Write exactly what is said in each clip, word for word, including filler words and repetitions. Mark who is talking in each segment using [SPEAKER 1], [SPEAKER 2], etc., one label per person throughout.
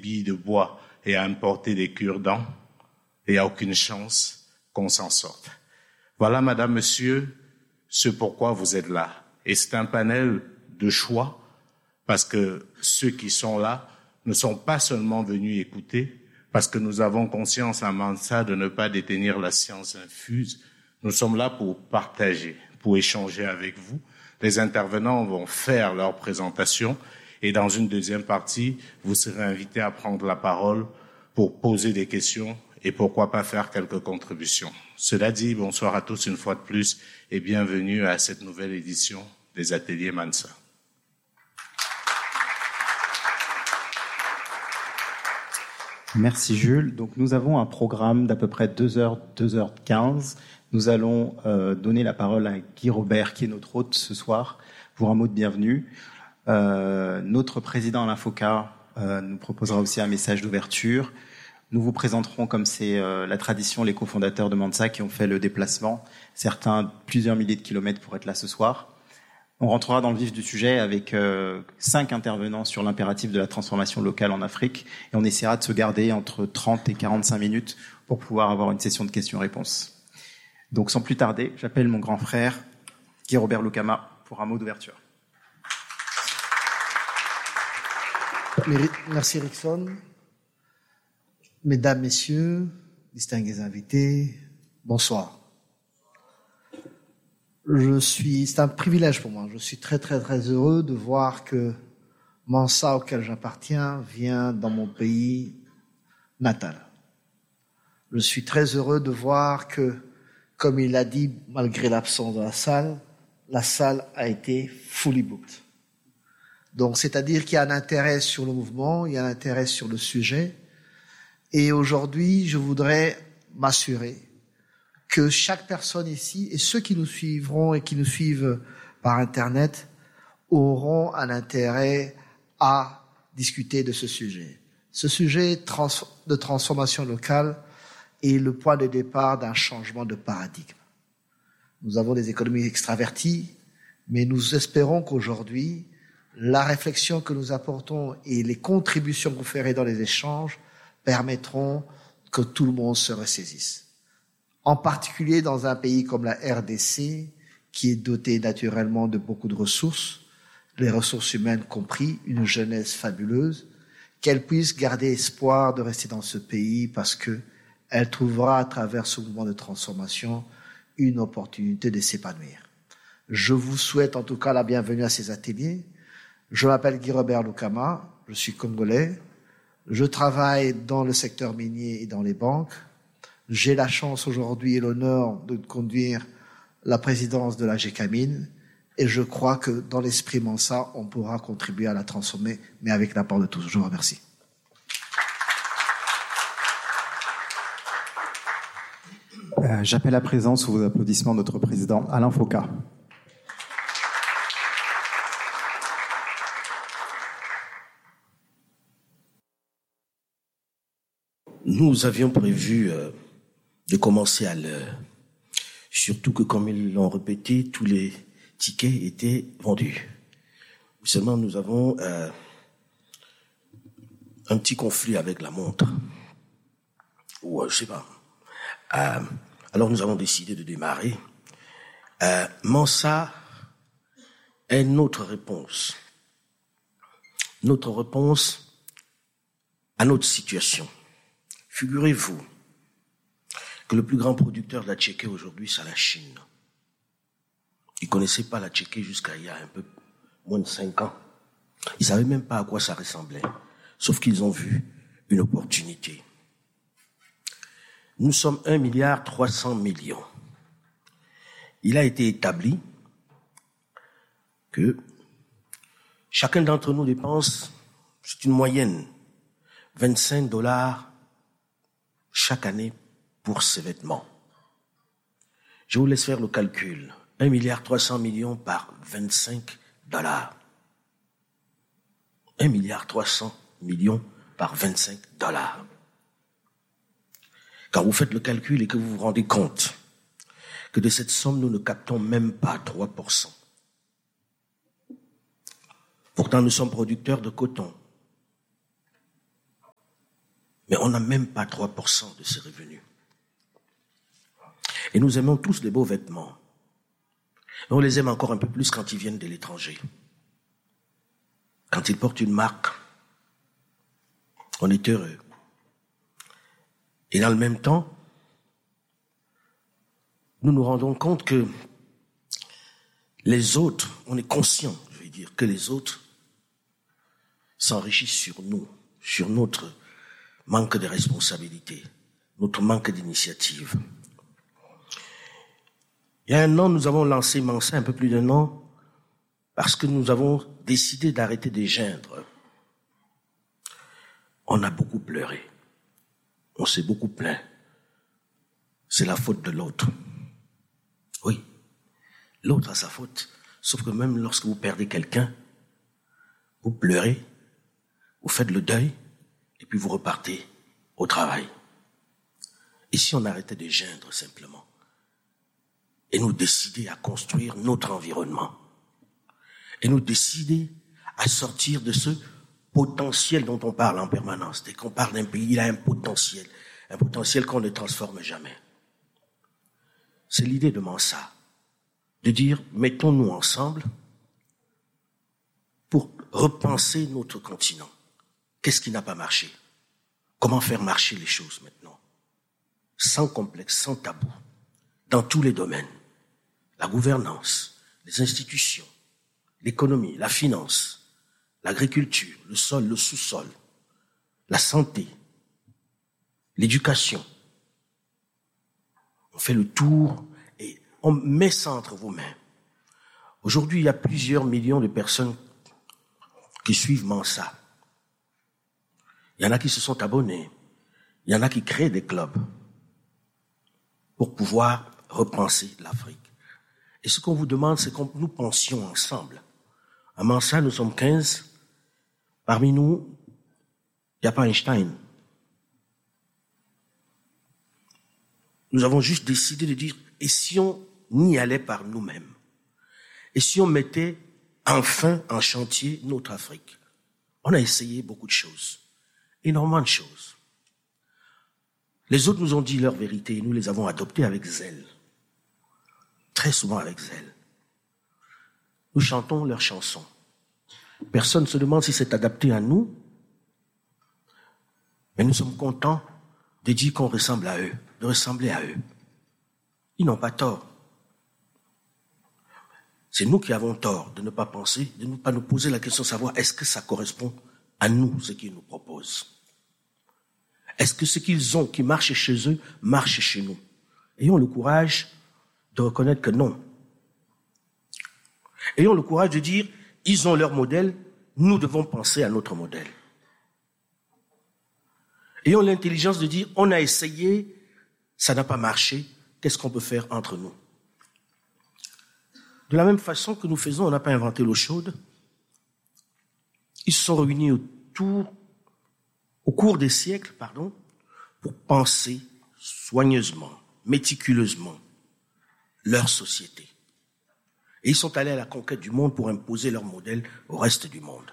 [SPEAKER 1] billes de bois et à importer des cure-dents, et il n'y a aucune chance qu'on s'en sorte. Voilà, madame, monsieur, ce pourquoi vous êtes là. Et c'est un panel de choix, parce que ceux qui sont là ne sont pas seulement venus écouter, parce que nous avons conscience à Mansa de ne pas détenir la science infuse. Nous sommes là pour partager, pour échanger avec vous. Les intervenants vont faire leur présentation et dans une deuxième partie, vous serez invités à prendre la parole pour poser des questions et pourquoi pas faire quelques contributions. Cela dit, bonsoir à tous une fois de plus et bienvenue à cette nouvelle édition des ateliers Mansa.
[SPEAKER 2] Merci Jules. Donc nous avons un programme d'à peu près deux heures, deux heures quinze. Nous allons euh, donner la parole à Guy Robert, qui est notre hôte ce soir, pour un mot de bienvenue. Euh, notre président Alain Foka euh, nous proposera aussi un message d'ouverture. Nous vous présenterons, comme c'est euh, la tradition, les cofondateurs de Mansa qui ont fait le déplacement, certains plusieurs milliers de kilomètres pour être là ce soir. On rentrera dans le vif du sujet avec euh, cinq intervenants sur l'impératif de la transformation locale en Afrique et on essaiera de se garder entre trente et quarante-cinq minutes pour pouvoir avoir une session de questions-réponses. Donc sans plus tarder, j'appelle mon grand frère Guy Robert Lukama pour un mot d'ouverture.
[SPEAKER 3] Merci Rickson. Mesdames, Messieurs, distingués invités, bonsoir. Je suis, c'est un privilège pour moi. Je suis très, très, très heureux de voir que Mansa, auquel j'appartiens, vient dans mon pays natal. Je suis très heureux de voir que, comme il l'a dit, malgré l'absence de la salle, la salle a été fully booked. Donc, c'est-à-dire qu'il y a un intérêt sur le mouvement, il y a un intérêt sur le sujet. Et aujourd'hui, je voudrais m'assurer que chaque personne ici, et ceux qui nous suivront et qui nous suivent par Internet, auront un intérêt à discuter de ce sujet. Ce sujet de transformation locale est le point de départ d'un changement de paradigme. Nous avons des économies extraverties, mais nous espérons qu'aujourd'hui, la réflexion que nous apportons et les contributions que vous ferez dans les échanges permettront que tout le monde se ressaisisse. En particulier dans un pays comme la R D C, qui est doté naturellement de beaucoup de ressources, les ressources humaines compris, une jeunesse fabuleuse, qu'elle puisse garder espoir de rester dans ce pays parce que elle trouvera à travers ce mouvement de transformation une opportunité de s'épanouir. Je vous souhaite en tout cas la bienvenue à ces ateliers. Je m'appelle Guy Robert Lukama, je suis congolais, je travaille dans le secteur minier et dans les banques. J'ai la chance aujourd'hui et l'honneur de conduire la présidence de la Gécamine et je crois que dans l'esprit Mansa, on pourra contribuer à la transformer, mais avec l'apport de tous. Je vous remercie.
[SPEAKER 2] Euh, j'appelle à présent, sous vos applaudissements, notre président Alain Foka.
[SPEAKER 4] Nous avions prévu euh, de commencer à l'heure. Surtout que, comme ils l'ont répété, tous les tickets étaient vendus. Seulement, nous avons euh, un petit conflit avec la montre. Ou, euh, je sais pas. Euh, alors, nous avons décidé de démarrer. Euh, Mansa est notre réponse. Notre réponse à notre situation. Figurez-vous que le plus grand producteur de la tchéké aujourd'hui, c'est la Chine. Ils ne connaissaient pas la tchéké jusqu'à il y a un peu moins de cinq ans. Ils ne savaient même pas à quoi ça ressemblait. Sauf qu'ils ont vu une opportunité. Nous sommes un milliard trois cents millions. Il a été établi que chacun d'entre nous dépense, c'est une moyenne, vingt-cinq dollars chaque année pour ses vêtements. Je vous laisse faire le calcul. un milliard trois cents millions par vingt-cinq dollars. un milliard trois cents millions par vingt-cinq dollars. Quand vous faites le calcul et que vous vous rendez compte que de cette somme, nous ne captons même pas trois pour cent. Pourtant, nous sommes producteurs de coton. Mais on n'a même pas trois pour cent de ses revenus. Et nous aimons tous les beaux vêtements. Et on les aime encore un peu plus quand ils viennent de l'étranger. Quand ils portent une marque, on est heureux. Et dans le même temps, nous nous rendons compte que les autres, on est conscient, je vais dire, que les autres s'enrichissent sur nous, sur notre manque de responsabilité, notre manque d'initiative. Il y a un an, nous avons lancé Mensa, un peu plus d'un an, parce que nous avons décidé d'arrêter de geindre. On a beaucoup pleuré. On s'est beaucoup plaint. C'est la faute de l'autre. Oui, l'autre a sa faute. Sauf que même lorsque vous perdez quelqu'un, vous pleurez, vous faites le deuil, et puis vous repartez au travail. Et si on arrêtait de geindre simplement, et nous décider à construire notre environnement, et nous décider à sortir de ce potentiel dont on parle en permanence. Dès qu'on parle d'un pays, il a un potentiel, un potentiel qu'on ne transforme jamais. C'est l'idée de Mensa, de dire, mettons-nous ensemble pour repenser notre continent. Qu'est-ce qui n'a pas marché? Comment faire marcher les choses maintenant? Sans complexe, sans tabou, dans tous les domaines. La gouvernance, les institutions, l'économie, la finance, l'agriculture, le sol, le sous-sol, la santé, l'éducation. On fait le tour et on met ça entre vos mains. Aujourd'hui, il y a plusieurs millions de personnes qui suivent Mensa. Il y en a qui se sont abonnés. Il y en a qui créent des clubs pour pouvoir repenser l'Afrique. Et ce qu'on vous demande, c'est que nous pensions ensemble. À Mensa, nous sommes quinze. Parmi nous, il n'y a pas Einstein. Nous avons juste décidé de dire, et si on y allait par nous-mêmes? Et si on mettait enfin en chantier notre Afrique? On a essayé beaucoup de choses, énormément de choses. Les autres nous ont dit leur vérité et nous les avons adoptées avec zèle. Très souvent avec zèle. Nous chantons leurs chansons. Personne ne se demande si c'est adapté à nous, mais nous sommes contents de dire qu'on ressemble à eux, de ressembler à eux. Ils n'ont pas tort. C'est nous qui avons tort de ne pas penser, de ne pas nous poser la question de savoir est-ce que ça correspond à nous, ce qu'ils nous proposent. Est-ce que ce qu'ils ont qui marche chez eux, marche chez nous? Ayons le courage de reconnaître que non. Ayons le courage de dire, ils ont leur modèle, nous devons penser à notre modèle. Ayons l'intelligence de dire, on a essayé, ça n'a pas marché, qu'est-ce qu'on peut faire entre nous? De la même façon que nous faisons, on n'a pas inventé l'eau chaude. Ils se sont réunis autour, au cours des siècles, pardon, pour penser soigneusement, méticuleusement, leur société. Et ils sont allés à la conquête du monde pour imposer leur modèle au reste du monde.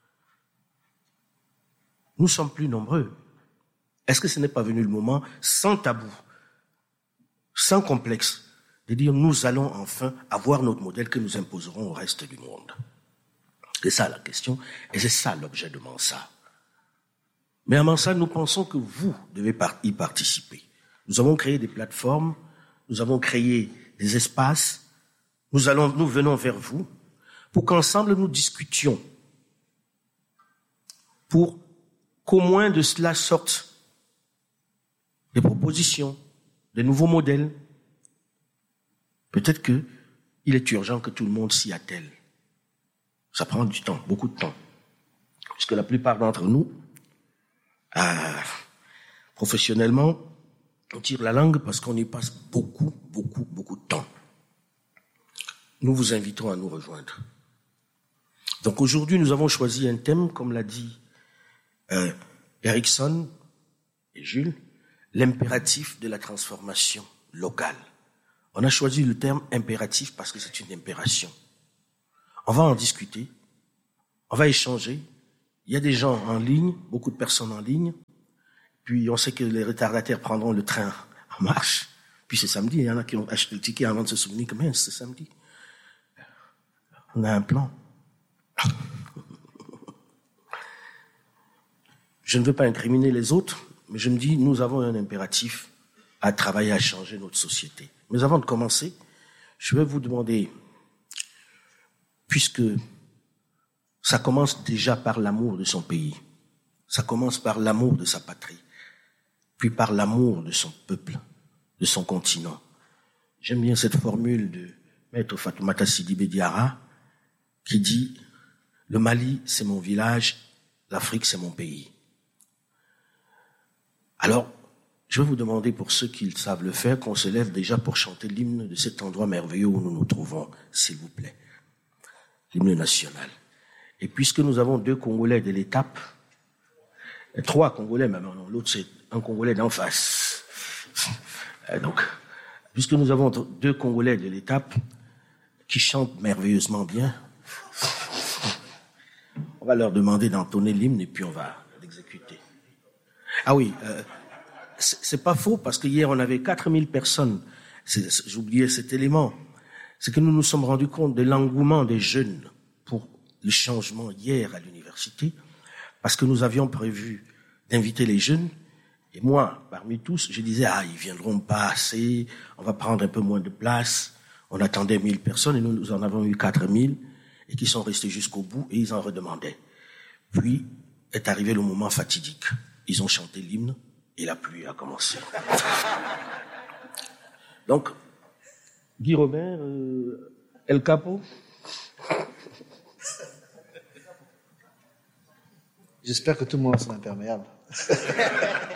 [SPEAKER 4] Nous sommes plus nombreux. Est-ce que ce n'est pas venu le moment, sans tabou, sans complexe, de dire nous allons enfin avoir notre modèle que nous imposerons au reste du monde? C'est ça la question, et c'est ça l'objet de Mensa. Mais à Mensa, nous pensons que vous devez y participer. Nous avons créé des plateformes, nous avons créé des espaces, nous allons, nous venons vers vous pour qu'ensemble nous discutions, pour qu'au moins de cela sortent des propositions, des nouveaux modèles. Peut-être que il est urgent que tout le monde s'y attelle. Ça prend du temps, beaucoup de temps. Puisque la plupart d'entre nous, euh, professionnellement, on tire la langue parce qu'on y passe beaucoup, beaucoup, beaucoup de temps. Nous vous invitons à nous rejoindre. Donc aujourd'hui, nous avons choisi un thème, comme l'a dit euh, Erickson et Jules, l'impératif de la transformation locale. On a choisi le terme impératif parce que c'est une impération. On va en discuter, on va échanger. Il y a des gens en ligne, beaucoup de personnes en ligne, Puis on sait que les retardataires prendront le train en marche. Puis c'est samedi, il y en a qui ont acheté le ticket avant de se souvenir que mince, c'est samedi. On a un plan. Je ne veux pas incriminer les autres, mais je me dis, nous avons un impératif à travailler à changer notre société. Mais avant de commencer, je vais vous demander, puisque ça commence déjà par l'amour de son pays, ça commence par l'amour de sa patrie, puis par l'amour de son peuple, de son continent. J'aime bien cette formule de Maître Fatoumata Sidibé Diarra qui dit « Le Mali, c'est mon village, l'Afrique, c'est mon pays ». Alors, je vais vous demander, pour ceux qui savent le faire, qu'on se lève déjà pour chanter l'hymne de cet endroit merveilleux où nous nous trouvons, s'il vous plaît. L'hymne national. Et puisque nous avons deux Congolais de l'étape, trois Congolais même, l'autre c'est un Congolais d'en face. Donc, puisque nous avons deux Congolais de l'étape qui chantent merveilleusement bien, on va leur demander d'entonner l'hymne et puis on va l'exécuter. Ah oui, euh, c'est, c'est pas faux parce que hier on avait quatre mille personnes. C'est, c'est, j'oubliais cet élément. C'est que nous nous sommes rendus compte de l'engouement des jeunes pour le changement hier à l'université parce que nous avions prévu d'inviter les jeunes et moi, parmi tous, je disais, ah, ils viendront pas assez, on va prendre un peu moins de place. On attendait mille personnes et nous, nous en avons eu quatre mille et qui sont restés jusqu'au bout et ils en redemandaient. Puis est arrivé le moment fatidique. Ils ont chanté l'hymne et la pluie a commencé. Donc, Guy Robert, euh, El Capo.
[SPEAKER 3] J'espère que tout le monde est imperméable.